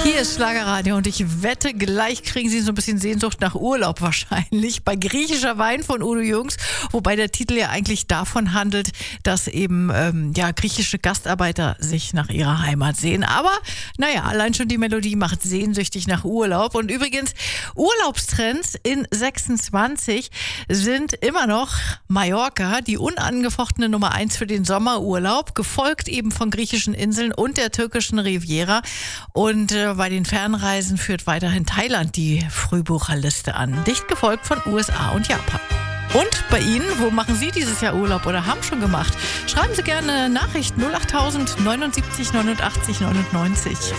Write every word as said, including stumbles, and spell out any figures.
Hier ist Schlagerradio und ich wette, gleich kriegen Sie so ein bisschen Sehnsucht nach Urlaub wahrscheinlich bei Griechischer Wein von Udo Jürgens, wobei der Titel ja eigentlich davon handelt, dass eben ähm, ja griechische Gastarbeiter sich nach ihrer Heimat sehen. Aber naja, allein schon die Melodie macht sehnsüchtig nach Urlaub. Und übrigens, Urlaubstrends in sechsundzwanzig sind immer noch Mallorca, die unangefochtene Nummer eins für den Sommerurlaub, gefolgt eben von griechischen Inseln und der türkischen Riviera. Und äh, bei den Fernreisen führt weiterhin Thailand die Frühbucherliste an, dicht gefolgt von U S A und Japan. Und bei Ihnen, wo machen Sie dieses Jahr Urlaub oder haben schon gemacht? Schreiben Sie gerne eine Nachricht null acht null null neunundsiebzig neunundachtzig neunundneunzig.